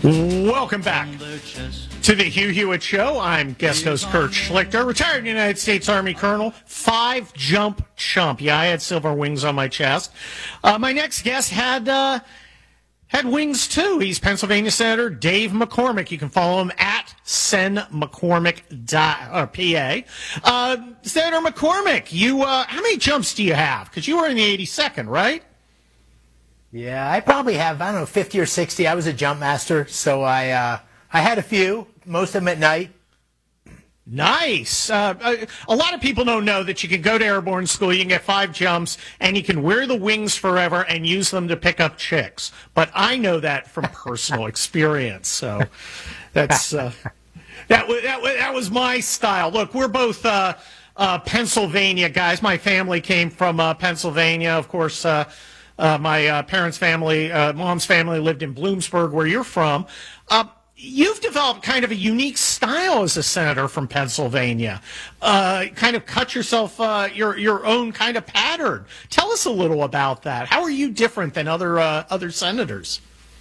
Welcome back to the Hugh Hewitt Show. I'm guest host Kurt Schlichter, retired United States Army Colonel, 5-jump chump. Yeah, I had silver wings on my chest. My next guest had wings too. He's Pennsylvania Senator Dave McCormick. You can follow him at SenMcCormick PA. Senator McCormick, you how many jumps do you have? Because you were in the 82nd, right? Yeah, I probably have, 50 or 60. I was a jump master, so I had a few, most of them at night. Nice. A lot of people don't know that you can go to airborne school, you can get 5 jumps, and you can wear the wings forever and use them to pick up chicks. But I know that from personal experience, so that's that was my style. Look, we're both Pennsylvania guys. My family came from Pennsylvania, of course. My parents' family, mom's family lived in Bloomsburg, where you're from. You've developed kind of a unique style as a senator from Pennsylvania. Kind of cut yourself your own kind of pattern. Tell us a little about that. How are you different than other senators?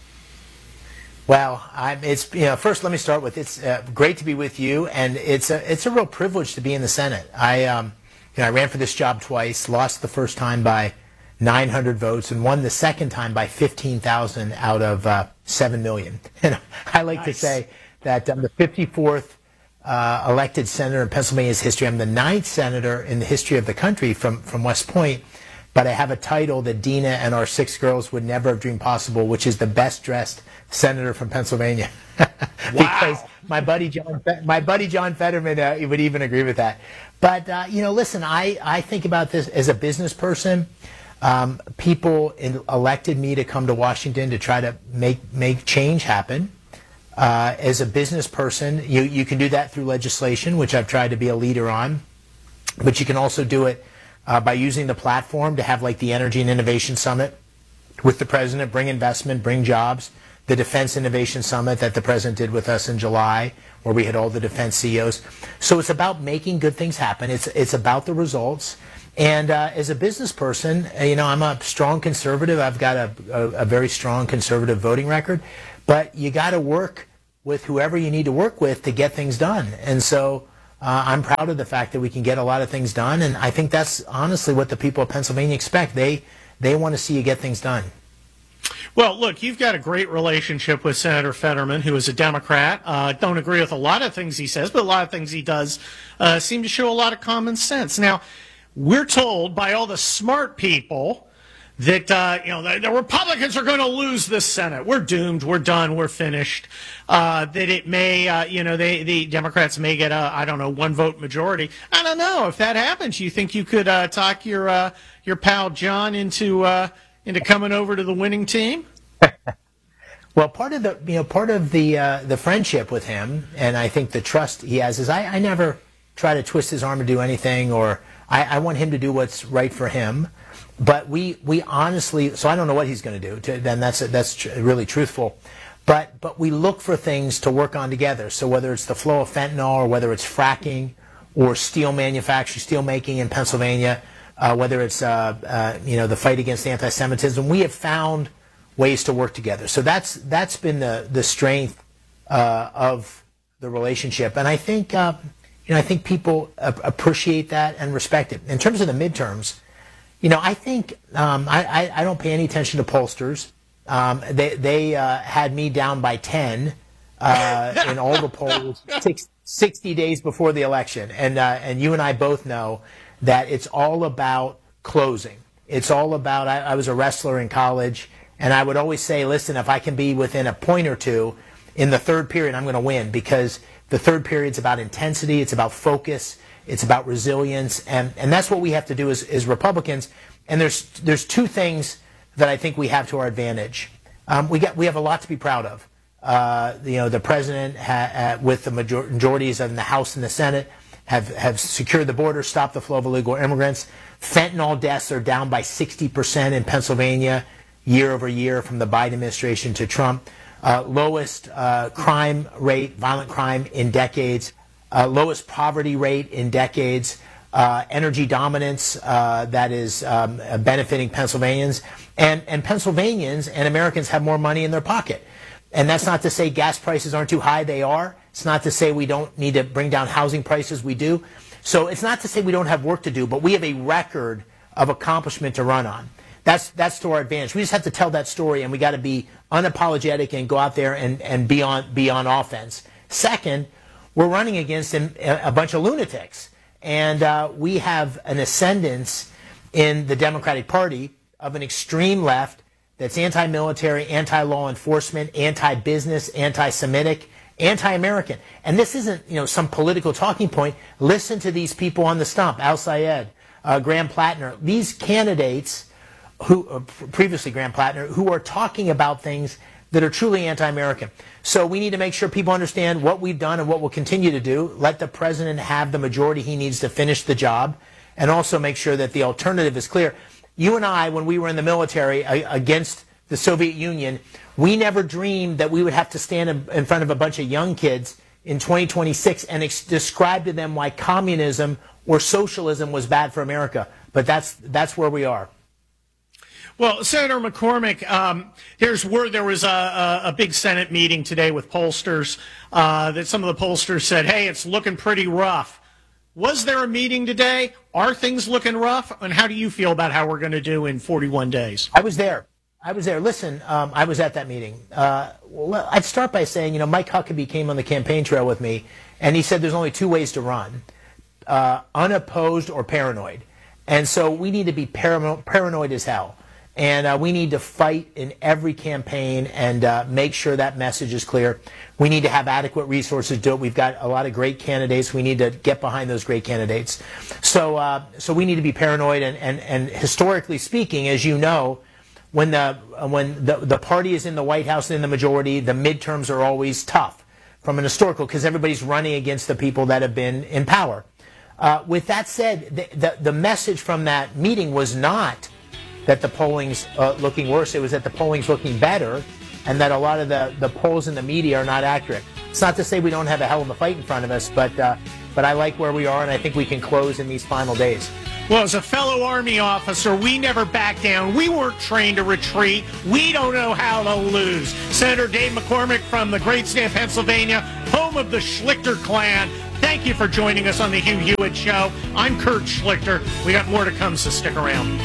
Well, first let me start with it's great to be with you, and it's a real privilege to be in the Senate. I ran for this job twice, lost the first time by 900 votes, and won the second time by 15,000 out of 7 million. And I like to say that I'm the 54th elected senator in Pennsylvania's history. I'm the 9th senator in the history of the country from West Point, but I have a title that Dina and our 6 girls would never have dreamed possible, which is the best dressed senator from Pennsylvania. Because my buddy John Fetterman would even agree with that. But listen, I think about this as a business person. People elected me to come to Washington to try to make change happen. As a business person, you can do that through legislation, which I've tried to be a leader on. But you can also do it by using the platform to have like the Energy and Innovation Summit with the President, bring investment, bring jobs. The Defense Innovation Summit that the President did with us in July, where we had all the defense CEOs. So it's about making good things happen. It's about the results. And as a business person, I'm a strong conservative. I've got a very strong conservative voting record. But you got to work with whoever you need to work with to get things done. And so I'm proud of the fact that we can get a lot of things done. And I think that's honestly what the people of Pennsylvania expect. They want to see you get things done. Well, look, you've got a great relationship with Senator Fetterman, who is a Democrat. Don't agree with a lot of things he says, but a lot of things he does seem to show a lot of common sense. Now, we're told by all the smart people that the Republicans are going to lose this Senate. We're doomed. We're done. We're finished. That it may, the Democrats may get a 1-vote majority. I don't know if that happens. You think you could talk your pal John into coming over to the winning team? Well, part of the friendship with him, and I think the trust he has, is I never try to twist his arm to do anything, or I want him to do what's right for him. But we honestly, so I don't know what he's going to do. Then that's really truthful. But we look for things to work on together. So whether it's the flow of fentanyl, or whether it's fracking, or steel manufacturing, steel making in Pennsylvania, whether it's the fight against anti-Semitism, we have found ways to work together. So that's been the strength of the relationship, and I think people appreciate that and respect it. In terms of the midterms, I think I don't pay any attention to pollsters. They had me down by 10 in all the polls 60 days before the election, and you and I both know that it's all about closing. It's all about, I was a wrestler in college, and I would always say, listen, if I can be within a point or two in the third period, I'm going to win, because the third period's about intensity, it's about focus, it's about resilience, and that's what we have to do as Republicans. And there's 2 things that I think we have to our advantage. We have a lot to be proud of. The president, with the majorities in the House and the Senate, have secured the border, stopped the flow of illegal immigrants. Fentanyl deaths are down by 60% in Pennsylvania year over year from the Biden administration to Trump. Lowest crime rate, violent crime in decades. Lowest poverty rate in decades. Energy dominance that is benefiting Pennsylvanians. And Pennsylvanians and Americans have more money in their pocket. And that's not to say gas prices aren't too high. They are. It's not to say we don't need to bring down housing prices. We do. So it's not to say we don't have work to do, but we have a record of accomplishment to run on. That's to our advantage. We just have to tell that story, and we got to be unapologetic and go out there and be on offense. Second, we're running against a bunch of lunatics, and we have an ascendance in the Democratic Party of an extreme left that's anti-military, anti-law enforcement, anti-business, anti-Semitic, anti-American. And this isn't, some political talking point. Listen to these people on the stump: Al Sayed, Graham Plattner, these candidates previously Graham Plattner, who are talking about things that are truly anti-American. So we need to make sure people understand what we've done and what we'll continue to do. Let the president have the majority he needs to finish the job, and also make sure that the alternative is clear. You and I, when we were in the military against the Soviet Union, we never dreamed that we would have to stand in front of a bunch of young kids in 2026 and describe to them why communism or socialism was bad for America. But that's where we are. Well, Senator McCormick, there's word there was a big Senate meeting today with pollsters that some of the pollsters said, hey, it's looking pretty rough. Was there a meeting today? Are things looking rough? And how do you feel about how we're going to do in 41 days? I was there. Listen, I was at that meeting. Well, I'd start by saying, Mike Huckabee came on the campaign trail with me, and he said there's only two ways to run, unopposed or paranoid. And so we need to be paranoid as hell. And we need to fight in every campaign and make sure that message is clear. We need to have adequate resources to do it. We've got a lot of great candidates. We need to get behind those great candidates. So we need to be paranoid. And historically speaking, as you know, when the party is in the White House and in the majority, the midterms are always tough from an historical, because everybody's running against the people that have been in power. With that said, the message from that meeting was not that the polling's looking worse. It was that the polling's looking better, and that a lot of the polls in the media are not accurate. It's not to say we don't have a hell of a fight in front of us, but I like where we are, and I think we can close in these final days. Well, as a fellow Army officer, we never back down. We weren't trained to retreat. We don't know how to lose. Senator Dave McCormick from the great state of Pennsylvania, home of the Schlichter clan. Thank you for joining us on the Hugh Hewitt Show. I'm Kurt Schlichter. We got more to come, so stick around.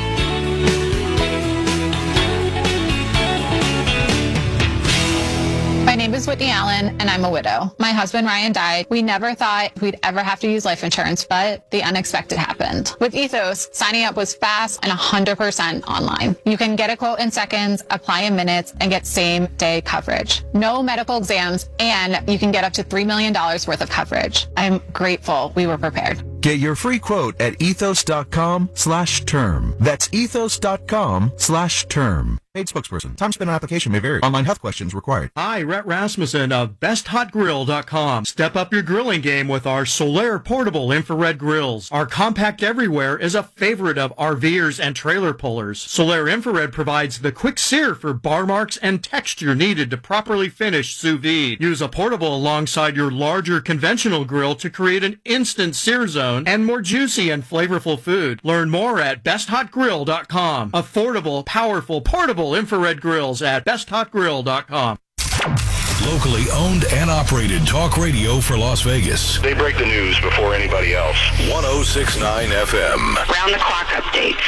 My name is Whitney Allen, and I'm a widow. My husband, Ryan, died. We never thought we'd ever have to use life insurance, but the unexpected happened. With Ethos, signing up was fast and 100% online. You can get a quote in seconds, apply in minutes, and get same-day coverage. No medical exams, and you can get up to $3 million worth of coverage. I'm grateful we were prepared. Get your free quote at ethos.com/term. That's ethos.com/term. Paid spokesperson. Time spent on application may vary. Online health questions required. Hi, Rhett Rasmussen of BestHotGrill.com. Step up your grilling game with our Solaire portable infrared grills. Our compact everywhere is a favorite of RVers and trailer pullers. Solaire infrared provides the quick sear for bar marks and texture needed to properly finish sous vide. Use a portable alongside your larger conventional grill to create an instant sear zone and more juicy and flavorful food. Learn more at BestHotGrill.com. Affordable, powerful, portable infrared grills at BestHotGrill.com. Locally owned and operated talk radio for Las Vegas. They break the news before anybody else. 106.9 FM. Round-the-clock updates.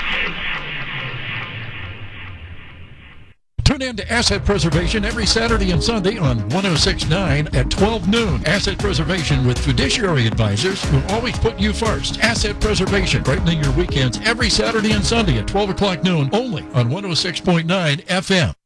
Tune in to Asset Preservation every Saturday and Sunday on 106.9 at 12 noon. Asset Preservation with fiduciary advisors who always put you first. Asset Preservation, brightening your weekends every Saturday and Sunday at 12 o'clock noon, only on 106.9 FM.